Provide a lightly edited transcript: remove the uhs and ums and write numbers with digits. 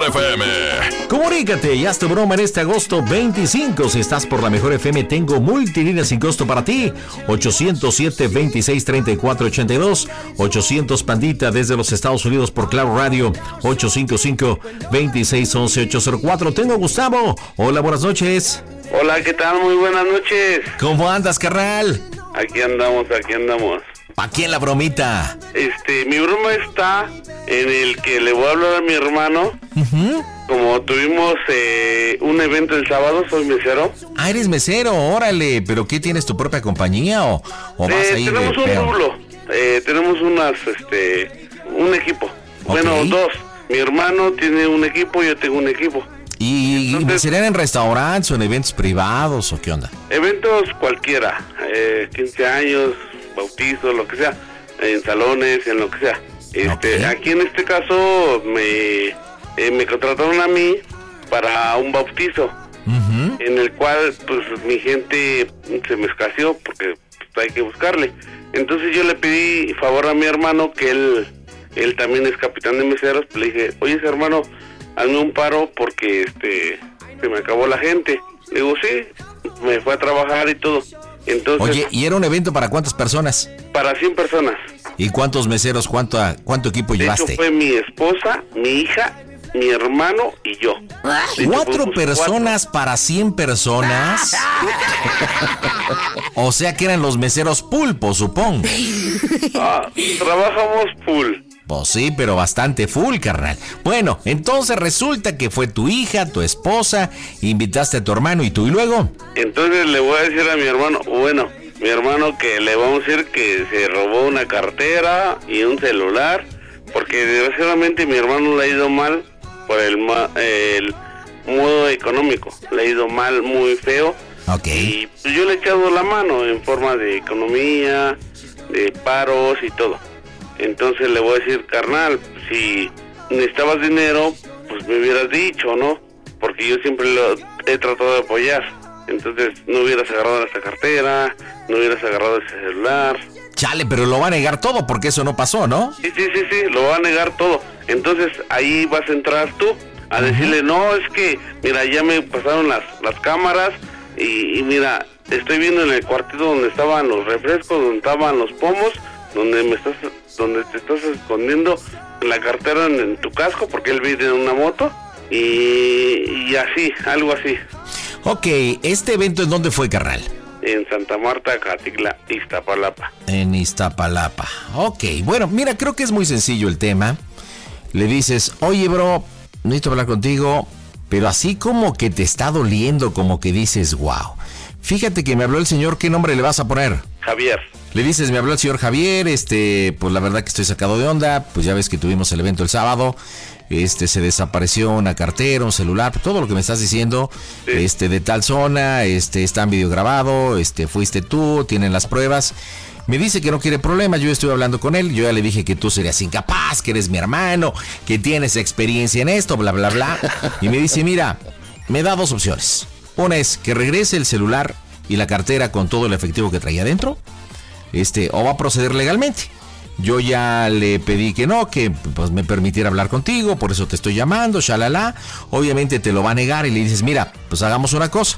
FM. Comunícate y haz tu broma en este agosto 25. Si estás por la Mejor FM, tengo multilíneas sin costo para ti. 807-2634-82. 800 Pandita desde los Estados Unidos por Claro Radio. 855-2611-804. Tengo a Gustavo. Hola, buenas noches. Hola, ¿qué tal? Muy buenas noches. ¿Cómo andas, carnal? Aquí andamos. ¿Pa' quién la bromita? Mi broma está en el que le voy a hablar a mi hermano. Como tuvimos un evento el sábado, soy mesero. Ah, eres mesero, órale. ¿Pero qué, tienes tu propia compañía o vas a ir tenemos de un peón? rublo. Tenemos un equipo. Okay. Bueno, dos. Mi hermano tiene un equipo, yo tengo un equipo. ¿Y serían en restaurantes o en eventos privados o qué onda? Eventos cualquiera, 15 años, bautizos, lo que sea, en salones, en lo que sea. Okay. Aquí en este caso me contrataron a mí para un bautizo, en el cual pues mi gente se me escaseó porque pues, hay que buscarle. Entonces yo le pedí favor a mi hermano, que él también es capitán de meseros. Le dije, oye, hermano, hazme un paro porque se me acabó la gente. Le digo, sí, me fue a trabajar y todo. Entonces, Oye, ¿y era un evento para cuántas personas? Para 100 personas. ¿Y cuántos meseros, cuánto equipo llevaste? De hecho, fue mi esposa, mi hija, mi hermano y yo. ¿4 personas para 100 personas? O sea que eran los meseros pulpo, supongo. Trabajamos full. Pues sí, pero bastante full, carnal. Bueno, entonces resulta que fue tu hija, tu esposa, invitaste a tu hermano y tú, ¿y luego? Entonces le voy a decir a mi hermano, mi hermano, que le vamos a decir que se robó una cartera y un celular, porque desgraciadamente mi hermano le ha ido mal por el modo económico. Le ha ido mal, muy feo. Ok. Y pues yo le he echado la mano en forma de economía, de paros y todo. Entonces le voy a decir, carnal, si necesitabas dinero, pues me hubieras dicho, ¿no? Porque yo siempre lo he tratado de apoyar. Entonces no hubieras agarrado esa cartera, no hubieras agarrado ese celular. Chale, pero lo va a negar todo porque eso no pasó, ¿no? Sí, lo va a negar todo. Entonces ahí vas a entrar tú a decirle, no, es que, mira, ya me pasaron las cámaras y mira, estoy viendo en el cuartito donde estaban los refrescos, donde estaban los pomos, donde te estás escondiendo la cartera en tu casco, porque él vive en una moto, y así, algo así. Ok, ¿este evento en dónde fue, carnal? En Santa Marta, Catitla, Iztapalapa. En Iztapalapa. Ok, bueno, mira, creo que es muy sencillo el tema. Le dices, oye, bro, necesito hablar contigo, pero así como que te está doliendo, como que dices, wow. Fíjate que me habló el señor, ¿qué nombre le vas a poner? Javier. Le dices, me habló el señor Javier, pues la verdad que estoy sacado de onda, pues ya ves que tuvimos el evento el sábado, se desapareció una cartera, un celular, todo lo que me estás diciendo, sí. De tal zona, está en video grabado, fuiste tú, tienen las pruebas. Me dice que no quiere problemas, yo estoy hablando con él, yo ya le dije que tú serías incapaz, que eres mi hermano, que tienes experiencia en esto, bla, bla, bla. Y me dice, mira, me da 2 opciones. Una es que regrese el celular y la cartera con todo el efectivo que traía adentro, o va a proceder legalmente. Yo ya le pedí que no, que pues me permitiera hablar contigo, por eso te estoy llamando, shalala. Obviamente te lo va a negar y le dices, mira, pues hagamos una cosa.